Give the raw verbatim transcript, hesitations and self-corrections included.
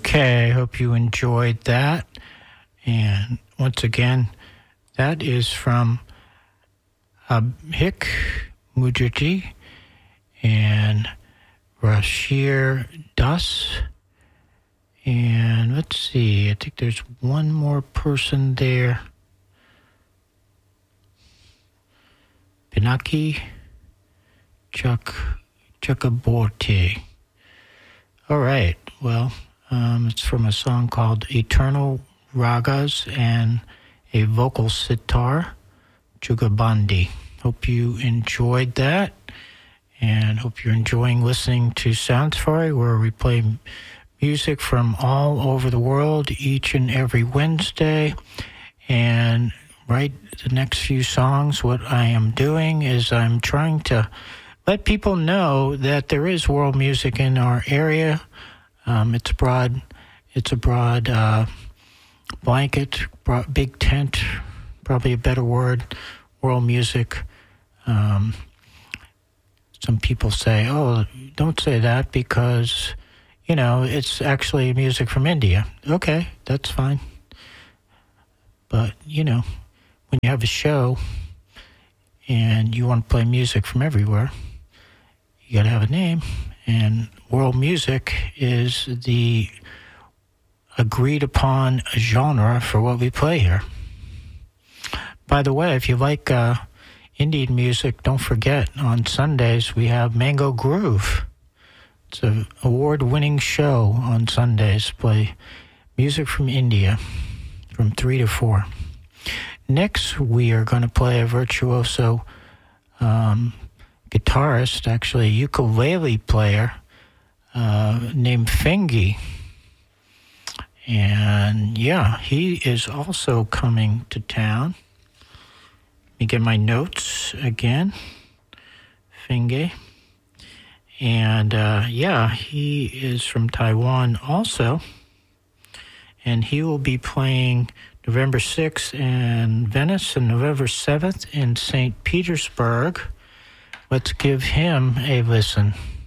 Okay, hope you enjoyed that. And once again, that is from Abhik Mukherjee and Rashir Das. And let's see, I think there's one more person there. Pinaki Chak Chakraborty. All right, well, um, it's from a song called Eternal Ragas and a vocal sitar, Jugabandi. Hope you enjoyed that, and hope you're enjoying listening to Sound Safari, where we play music from all over the world each and every Wednesday. And right, the next few songs, what I am doing is I'm trying to let people know that there is world music in our area. Um, it's broad, it's a broad uh, blanket, broad, big tent, probably a better word, world music. Um, some people say, oh, don't say that because, you know, it's actually music from India. Okay, that's fine. But, you know, when you have a show and you want to play music from everywhere, you got to have a name. And world music is the agreed upon genre for what we play here. By the way, if you like uh, Indian music, don't forget, on Sundays we have Mango Groove. It's an award-winning show on Sundays. Play music from India from three to four. Next, we are going to play a virtuoso um, guitarist, actually a ukulele player uh, named Fengi. And yeah, he is also coming to town. Let me get my notes again. Fengi. And uh, yeah, he is from Taiwan also. And he will be playing November sixth in Venice and November seventh in Saint Petersburg. Let's give him a listen.